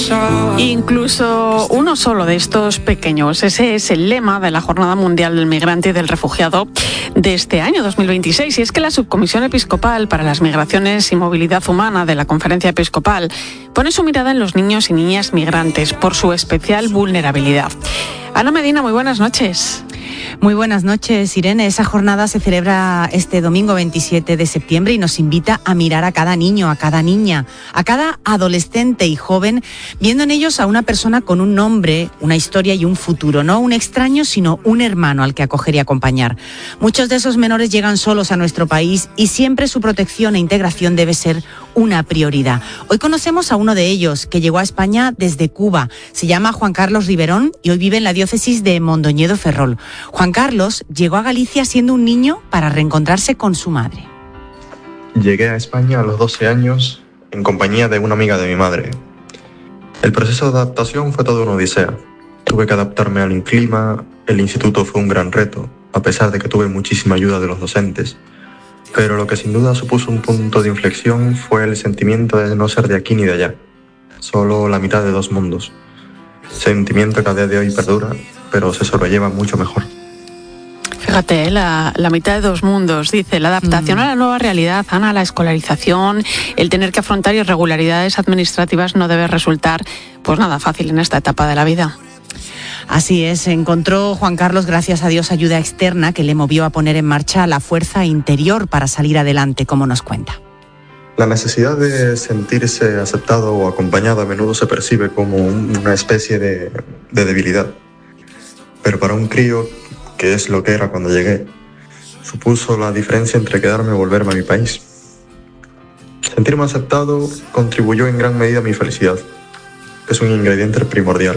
Incluso uno solo de estos pequeños. Ese es el lema de la Jornada Mundial del Migrante y del Refugiado de este año 2026. Y es que la Subcomisión Episcopal para las Migraciones y Movilidad Humana de la Conferencia Episcopal pone su mirada en los niños y niñas migrantes por su especial vulnerabilidad. Ana Medina, muy buenas noches. Muy buenas noches, Irene. Esa jornada se celebra este domingo 27 de septiembre y nos invita a mirar a cada niño, a cada niña, a cada adolescente y joven, viendo en ellos a una persona con un nombre, una historia y un futuro. No un extraño, sino un hermano al que acoger y acompañar. Muchos de esos menores llegan solos a nuestro país y siempre su protección e integración debe ser una prioridad. Hoy conocemos a uno de ellos, que llegó a España desde Cuba. Se llama Juan Carlos Riverón y hoy vive en la diócesis de Mondoñedo Ferrol. Juan Carlos llegó a Galicia siendo un niño para reencontrarse con su madre. Llegué a España a los 12 años en compañía de una amiga de mi madre. El proceso de adaptación fue toda una odisea. Tuve que adaptarme al clima, el instituto fue un gran reto, a pesar de que tuve muchísima ayuda de los docentes. Pero lo que sin duda supuso un punto de inflexión fue el sentimiento de no ser de aquí ni de allá, solo la mitad de dos mundos. Sentimiento que a día de hoy perdura, pero se sobrelleva mucho mejor. Fíjate, la mitad de dos mundos, dice, la adaptación a la nueva realidad, Ana, la escolarización, el tener que afrontar irregularidades administrativas no debe resultar, pues nada fácil en esta etapa de la vida. Así es, encontró Juan Carlos, gracias a Dios, ayuda externa que le movió a poner en marcha la fuerza interior para salir adelante, como nos cuenta. La necesidad de sentirse aceptado o acompañado a menudo se percibe como una especie de debilidad. Pero para un crío, que es lo que era cuando llegué, supuso la diferencia entre quedarme o volverme a mi país. Sentirme aceptado contribuyó en gran medida a mi felicidad, que es un ingrediente primordial.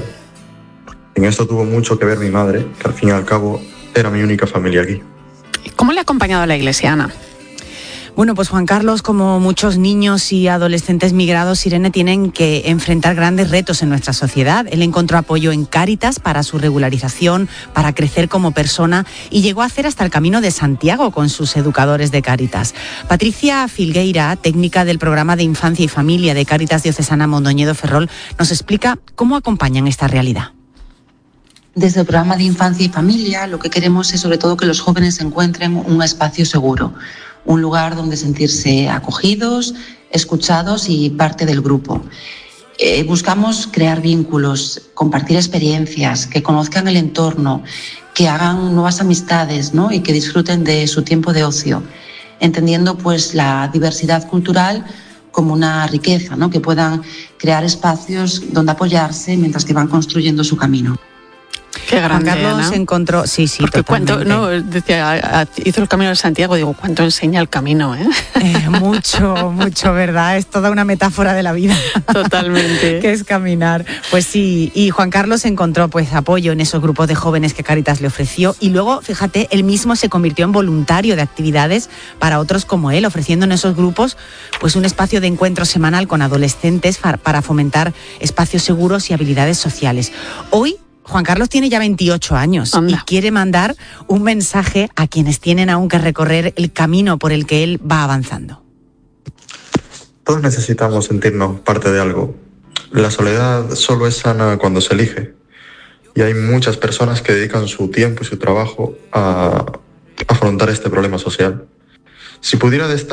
En esto tuvo mucho que ver mi madre, que al fin y al cabo era mi única familia aquí. ¿Cómo le ha acompañado a la Iglesia, Ana? Bueno, pues Juan Carlos, como muchos niños y adolescentes migrados, Irene, tienen que enfrentar grandes retos en nuestra sociedad. Él encontró apoyo en Cáritas para su regularización, para crecer como persona y llegó a hacer hasta el Camino de Santiago con sus educadores de Cáritas. Patricia Filgueira, técnica del programa de Infancia y Familia de Cáritas Diocesana Mondoñedo Ferrol, nos explica cómo acompañan esta realidad. Desde el programa de Infancia y Familia lo que queremos es sobre todo que los jóvenes encuentren un espacio seguro, un lugar donde sentirse acogidos, escuchados y parte del grupo. Buscamos crear vínculos, compartir experiencias, que conozcan el entorno, que hagan nuevas amistades, ¿no? Y que disfruten de su tiempo de ocio, entendiendo pues la diversidad cultural como una riqueza, ¿no? Que puedan crear espacios donde apoyarse mientras que van construyendo su camino. Qué grande, Juan Carlos Ana. encontró, sí, Porque totalmente. cuánto, no, decía, hizo el Camino de Santiago, digo, cuánto enseña el camino, ¿eh? Mucho, ¿verdad? Es toda una metáfora de la vida. Totalmente. Que es caminar. Pues sí, y Juan Carlos encontró pues apoyo en esos grupos de jóvenes que Cáritas le ofreció y luego, fíjate, él mismo se convirtió en voluntario de actividades para otros como él, ofreciendo en esos grupos pues un espacio de encuentro semanal con adolescentes para fomentar espacios seguros y habilidades sociales. Hoy Juan Carlos tiene ya 28 años y quiere mandar un mensaje a quienes tienen aún que recorrer el camino por el que él va avanzando. Todos necesitamos sentirnos parte de algo. La soledad solo es sana cuando se elige. Y hay muchas personas que dedican su tiempo y su trabajo a afrontar este problema social. Si pudiera